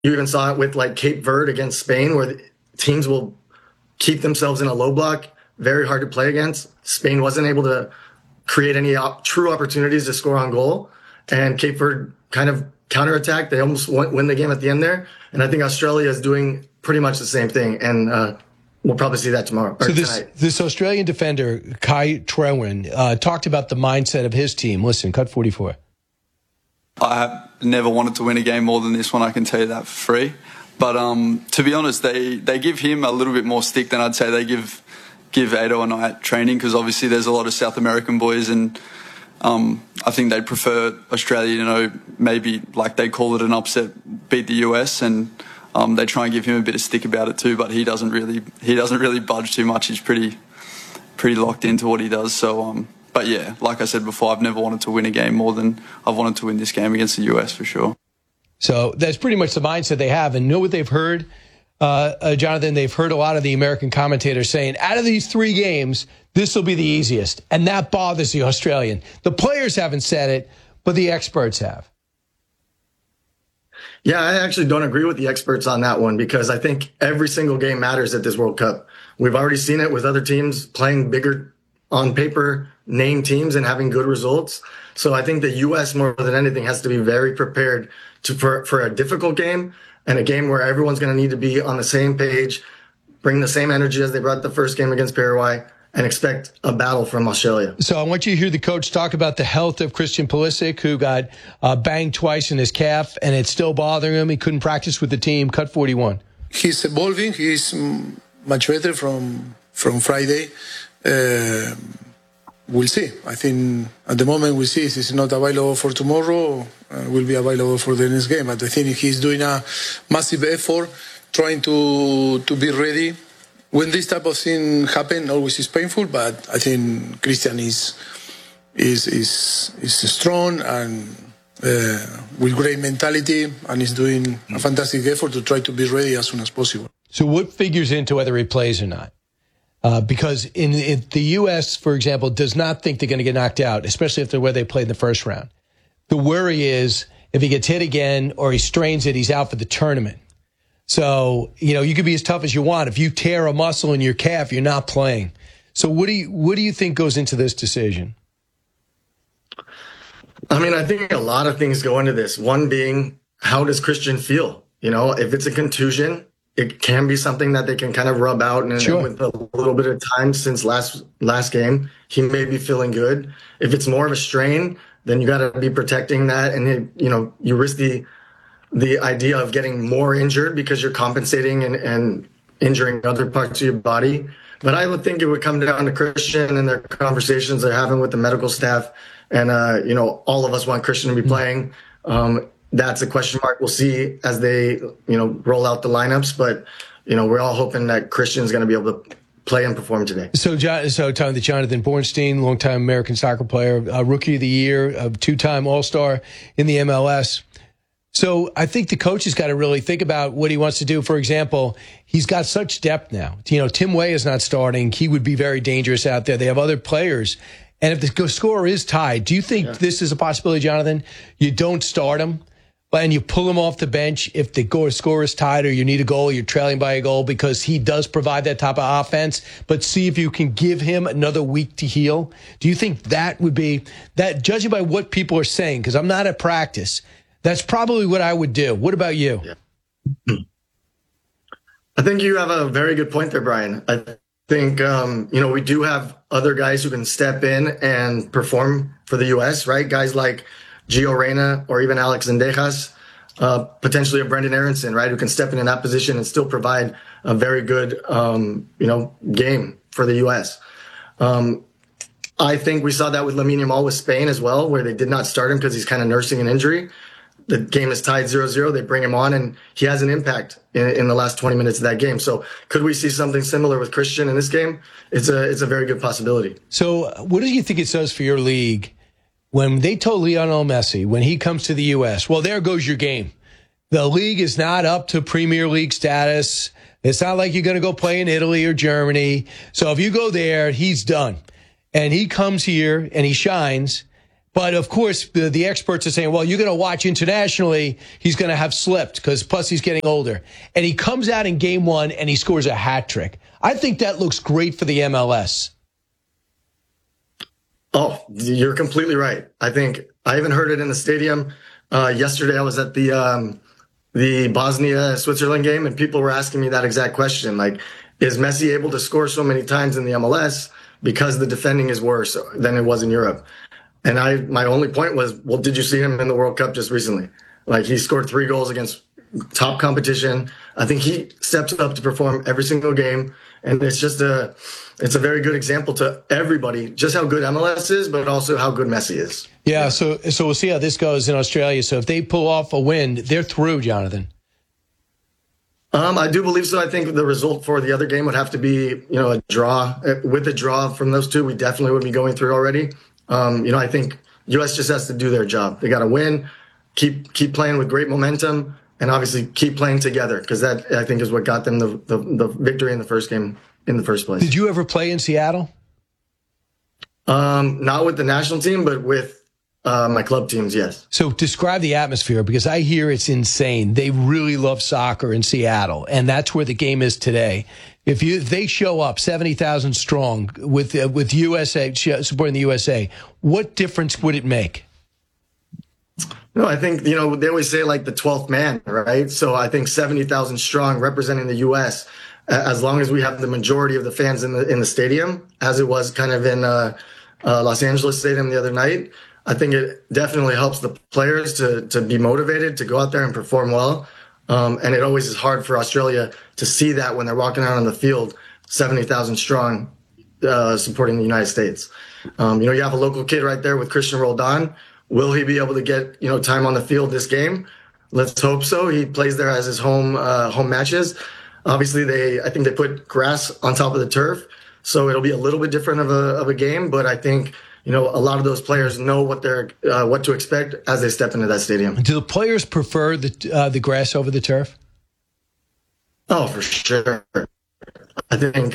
You even saw it with like Cape Verde against Spain, where the teams will keep themselves in a low block, very hard to play against. Spain wasn't able to create any true opportunities to score on goal, and Cape Verde kind of counterattacked. They almost win the game at the end there. And I think Australia is doing pretty much the same thing. And we'll probably see that tomorrow. So this Australian defender, Kai Trewin, talked about the mindset of his team. Listen, cut 44. I have never wanted to win a game more than this one, I can tell you that for free. But to be honest, they give him a little bit more stick than I'd say they give Ado and I at training, because obviously there's a lot of South American boys, and I think they prefer Australia, maybe like they call it an upset, beat the US, and they try and give him a bit of stick about it too, but he doesn't really budge too much. He's pretty locked into what he does. So, but yeah, like I said before, I've never wanted to win a game more than I've wanted to win this game against the US for sure. So that's pretty much the mindset they have. And know what they've heard, Jonathan? They've heard a lot of the American commentators saying, out of these 3 games, this will be the easiest. And that bothers the Australian. The players haven't said it, but the experts have. Yeah, I actually don't agree with the experts on that one, because I think every single game matters at this World Cup. We've already seen it with other teams playing bigger on paper name teams and having good results. So I think the U.S. more than anything has to be very prepared for a difficult game, and a game where everyone's going to need to be on the same page, bring the same energy as they brought the first game against Paraguay, and expect a battle from Australia. So I want you to hear the coach talk about the health of Christian Pulisic, who got banged twice in his calf, and it's still bothering him. He couldn't practice with the team. Cut 41. He's evolving. He's much better from Friday. We'll see. I think at the moment we'll see if he's not available for tomorrow, will be available for the next game. But I think he's doing a massive effort, trying to be ready. When this type of thing happen, always is painful. But I think Christian is strong and with great mentality, and is doing a fantastic effort to try to be ready as soon as possible. So what figures into whether he plays or not? Because in the U.S., for example, does not think they're going to get knocked out, especially after where they played in the first round. The worry is if he gets hit again or he strains it, he's out for the tournament. So, you can be as tough as you want. If you tear a muscle in your calf, you're not playing. So what do you think goes into this decision? I mean, I think a lot of things go into this. One being, how does Christian feel? If it's a contusion, it can be something that they can kind of rub out, and sure, with a little bit of time since last game, he may be feeling good. If it's more of a strain, then you got to be protecting that, and you risk the idea of getting more injured because you're compensating and injuring other parts of your body. But I would think it would come down to Christian and their conversations they're having with the medical staff, and all of us want Christian to be playing. That's a question mark. We'll see as they, roll out the lineups. But, we're all hoping that Christian's going to be able to play and perform today. So Jonathan Bornstein, longtime American soccer player, Rookie of the Year, a 2-time All-Star in the MLS. So I think the coach has got to really think about what he wants to do. For example, he's got such depth now. Tim Weah is not starting. He would be very dangerous out there. They have other players. And if the score is tied, do you think this is a possibility, Jonathan? You don't start him, and you pull him off the bench if the score is tied or you need a goal, you're trailing by a goal, because he does provide that type of offense, but see if you can give him another week to heal? Do you think that would be, that judging by what people are saying, because I'm not at practice, that's probably what I would do. What about you? Yeah. I think you have a very good point there, Brian. I think, we do have other guys who can step in and perform for the U.S., right? Guys like Gio Reyna or even Alex Zendejas, potentially a Brendan Aronson, right, who can step in that position and still provide a very good, game for the U.S. I think we saw that with Lamine Yamal with Spain as well, where they did not start him because he's kind of nursing an injury. The game is tied 0-0. They bring him on, and he has an impact in the last 20 minutes of that game. So could we see something similar with Christian in this game? It's a very good possibility. So what do you think it does for your league when they told Lionel Messi, when he comes to the U.S., well, there goes your game. The league is not up to Premier League status. It's not like you're going to go play in Italy or Germany. So if you go there, he's done. And he comes here and he shines. But, of course, the experts are saying, well, you're going to watch internationally. He's going to have slipped because plus he's getting older. And he comes out in game one and he scores a hat trick. I think that looks great for the MLS. Oh, you're completely right. I think I even heard it in the stadium. Yesterday I was at the Bosnia-Switzerland game, and people were asking me that exact question. Like, is Messi able to score so many times in the MLS because the defending is worse than it was in Europe? And my only point was, well, did you see him in the World Cup just recently? Like, he scored 3 goals against top competition. I think he steps up to perform every single game. And it's a very good example to everybody, just how good MLS is, but also how good Messi is. Yeah. So we'll see how this goes in Australia. So if they pull off a win, they're through, Jonathan. I do believe so. I think the result for the other game would have to be, a draw. With a draw from those two, we definitely would be going through already. I think U.S. just has to do their job. They got to win, keep playing with great momentum, and obviously keep playing together, because that, I think, is what got them the victory in the first game in the first place. Did you ever play in Seattle? Not with the national team, but with my club teams, yes. So describe the atmosphere, because I hear it's insane. They really love soccer in Seattle, and that's where the game is today. If they show up 70,000 strong with USA supporting the USA, what difference would it make? No, I think, they always say like the 12th man, right? So I think 70,000 strong representing the U.S., as long as we have the majority of the fans in the stadium, as it was kind of in Los Angeles Stadium the other night, I think it definitely helps the players to be motivated, to go out there and perform well. And it always is hard for Australia to see that when they're walking out on the field, 70,000 strong, supporting the United States. You have a local kid right there with Christian Roldan. Will he be able to get, time on the field this game? Let's hope so. He plays there as his home matches. Obviously, I think they put grass on top of the turf, so it'll be a little bit different of a game. But I think, a lot of those players know what to expect as they step into that stadium. Do the players prefer the grass over the turf? Oh, for sure. I think,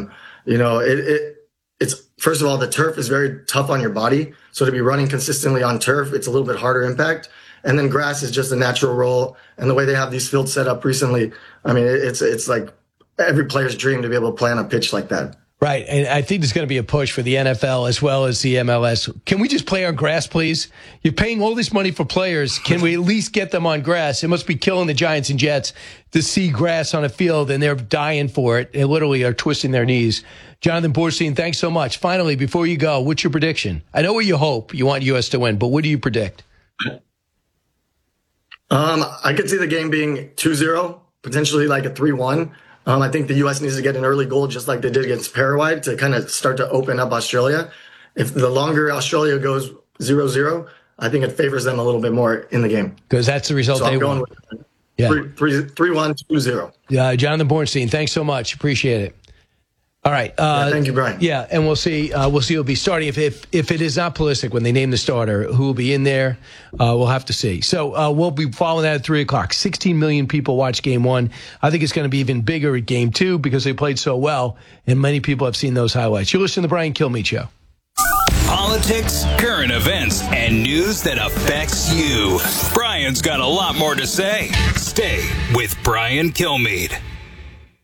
it's first of all, the turf is very tough on your body. So to be running consistently on turf, it's a little bit harder impact. And then grass is just a natural roll. And the way they have these fields set up recently, I mean, it's like every player's dream to be able to play on a pitch like that. Right. And I think there's going to be a push for the NFL as well as the MLS. Can we just play on grass, please? You're paying all this money for players. Can we at least get them on grass? It must be killing the Giants and Jets to see grass on a field, and they're dying for it. They literally are twisting their knees. Jonathan Bornstein, thanks so much. Finally, before you go, what's your prediction? I know what you hope. You want U.S. to win, but what do you predict? I could see the game being 2-0, potentially like a 3-1. I think the U.S. needs to get an early goal just like they did against Paraguay to kind of start to open up Australia. If the longer Australia goes 0-0, I think it favors them a little bit more in the game. Because that's the result they want. Yeah. 3-1, 2-0. Yeah, Jonathan Bornstein, thanks so much. Appreciate it. All right. Thank you, Brian. Yeah, and we'll see. Who'll be starting. If it is not Pulisic when they name the starter, who will be in there? We'll have to see. So we'll be following that at 3:00. 16 million people watch Game 1. I think it's going to be even bigger at Game 2 because they played so well, and many people have seen those highlights. You're listening to the Brian Kilmeade Show. Politics, current events, and news that affects you. Brian's got a lot more to say. Stay with Brian Kilmeade.